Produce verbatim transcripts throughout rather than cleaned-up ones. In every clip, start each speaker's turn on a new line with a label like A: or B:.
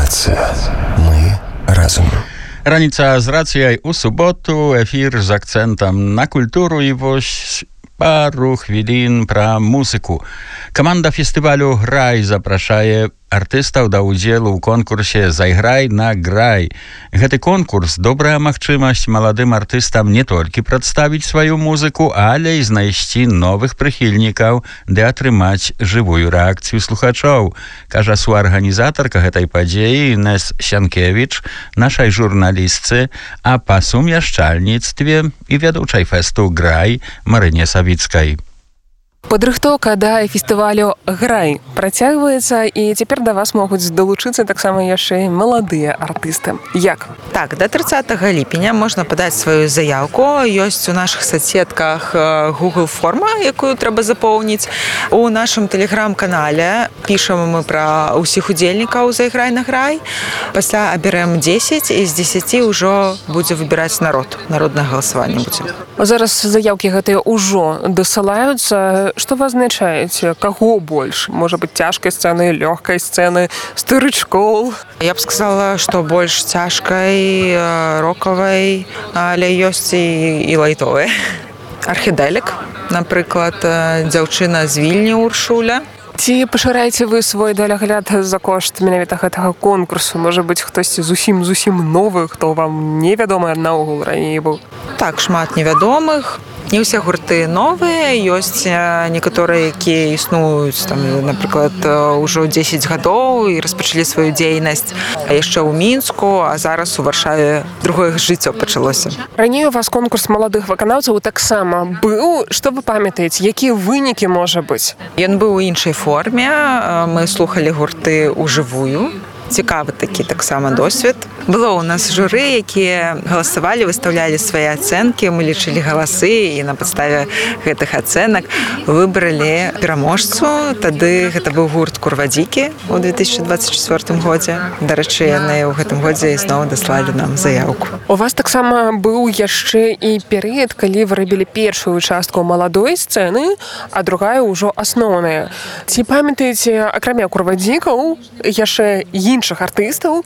A: Раcja. My razem.
B: Раніца з рацыяй у суботу, эфір з акцэнтам на культуру і вось пару хвілін пра музыку. Каманда фестывалю «Грай» запрашае артыстаў да ўдзелу ў конкурсе «Зайграй на грай». Гэты конкурс – добрая магчымасць маладым артыстам не толькі прадставіць сваю музыку, але і знайсці новых прыхільнікаў ды атрымаць жывую рэакцыю слухачоў, кажа суарганізатарка гэтай падзеі Інес Сянкевіч, нашай журналістцы, а па сумяшчальніцтве і вядучай фэсту «Грай» Марыне Савіцкай.
C: Падрыхтоўка да фестывалю «Грай» працягваецца, і цяпер да вас могуць далучыцца таксама яшчэ і маладыя артысты. Як?
D: Так, да тридцатага ліпеня можна падаць сваю заяўку. Ёсць у нашых соцсетках Google форма, якую трэба запоўніць. У нашым тэлеграм-канале пішам мы пра ўсіх удзельнікаў «Зайграй на грай». Пасля абярэм дзесяць, і з дзесяці ўжо будзе выбіраць народ. Народнае галасаванне будзе.
C: Зараз заяўкі гэтыя ўжо дасылаюцца. Што вы азначаеце? Каго больш? Можа быць, цяжкай сцэны, лёгкай сцэны, старычкоў?
D: Я б сказала, што больш цяжкай, рокавай, але ёсць і, і лайтовай. Архідэлік, напрыклад, дзяўчына з Вільні Уршуля.
C: Ці пашыраеце вы свой далягляд за кошт менавіта гэтага конкурсу? Можа быць, хтосьці зусім-зусім новы, хто вам невядомы наогул раней быў?
D: Так, шмат невядомых. Не ўсе гурты новыя, ёсць некаторыя, якія існуюць, там, напрыклад, ужо дзесяць гадоў і распачалі сваю дзейнасць, а яшчэ ў Мінску, а зараз у Варшаве другое жыццё пачалося.
C: Раней у вас конкурс маладых выканаўцаў таксама быў. Што вы памятаеце, якія вынікі можа быць?
D: Ён быў у іншай форме, мы слухалі гурты ўжывую. Цікавы такі таксама досвед. Было ў нас журы, якія галасавалі, выстаўлялі свае ацэнкі, мы лічылі галасы і на падставе гэтых ацэнак выбралі пераможцу. Тады гэта быў гурт «Курвадзікі» у две тысячы двадцать чацвёртым годзе. Дарэчы, яны ў гэтым годзе зноў даслалі нам заяўку.
C: У вас таксама быў яшчэ і перыяд, калі вы рабілі першую частку маладой сцэны, а другая ўжо асноўная. Ці памятаеце, акрамя «Курвадзікаў», яшчэ іншых артыстаў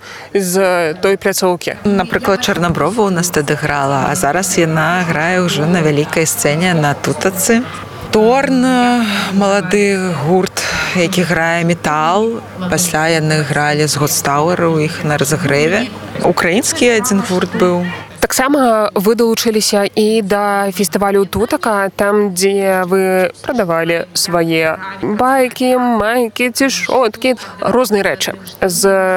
C: з той пляцоўкі?
D: Напрыклад, Чарнаброва у нас тады грала, а зараз яна грае ўжо на вялікай сцэне на Тутацы. Торн, малады гурт, які грае метал. Пасля яны гралі з Годстауэр у іх на разагрэве. Украінскі адзін гурт быў.
C: Таксама вы далучыліся і да фестывалю «Тутака», там, дзе вы прадавалі свае байкі, майкі, цішоткі, розныя рэчы з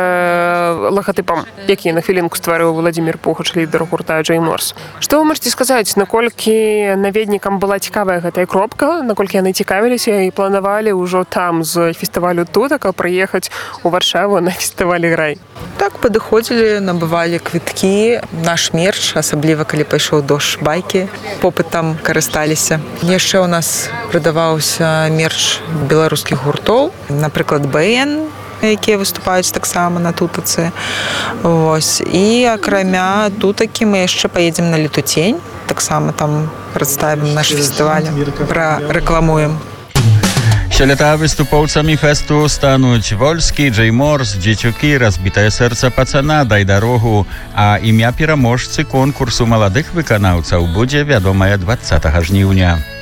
C: лагатыпам, які на хвілінку стварыў Владзімір Пухач, лідар гурта «Джей Морс». Што вы можаце сказаць, наколькі наведнікам была цікавая гэтая кропка, наколькі яны цікавіліся і планавалі ўжо там з фестывалю «Тутака» прыехаць у Варшаву на фестывалі «Грай»?
D: Так, падыходзілі, набывалі квіткі, наш мерч, асабліва калі пайшоў дождж, байкі попытам карысталіся. Яшчэ ў нас прадаваўся мерч беларускіх гуртоў, напрыклад, БН, якія выступаюць таксама на Тутацы. Вось. І акрамя Тутакі мы яшчэ паедзем на Летутень, таксама там прадставім наш фестываль, прарэкламуем.
B: Сёлета выступоўцамі фэсту стануць Вольскі, Джей Морс, Дзецюкі, Разбітае сэрца пацана, Дай дарогу, а імя пераможцы конкурсу маладых выканаўцаў будзе вядомае дваццатага жніўня.